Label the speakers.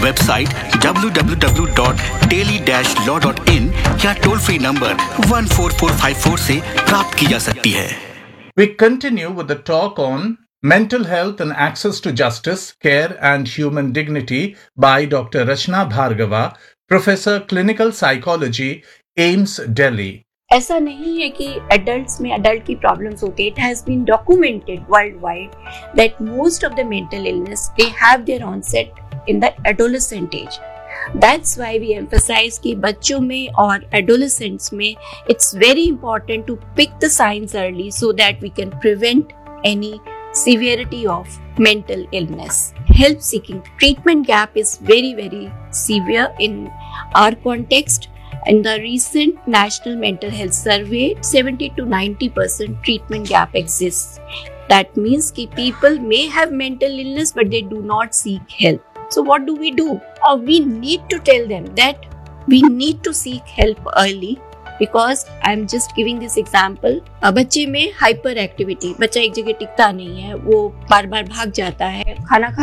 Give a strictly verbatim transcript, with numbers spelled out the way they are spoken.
Speaker 1: Website W W W dot tele dash law dot in या toll free number one four four five four से प्राप्त की जा सकती है।
Speaker 2: We continue with the talk on Mental Health and Access to Justice, Care and Human Dignity by Doctor Rachna Bhargava, Professor Clinical Psychology, AIIMS, Delhi.
Speaker 3: ऐसा नहीं है कि एडल्ट्स में एडल्ट की प्रॉब्लम्स होती है। It has been documented world wide that most of the mental illness they have their onset in the adolescent as. That's why we emphasise कि बच्चों में और एडोलेसेंट्स में it's very important to pick the science early so that we can prevent any severity of mental illness. Help seeking treatment gap is very very severe in our context. In the recent National Mental Health Survey, seventy to ninety percent treatment gap exists. That means कि people may have mental illness but they do not seek help. So what do we do? Uh, we need to tell them that we need to seek help early. Because I'm just giving this example. बच्चे में hyper activity, बच्चा एक जगह टिकता नहीं है, वो बार बार भाग जाता है, खाना खा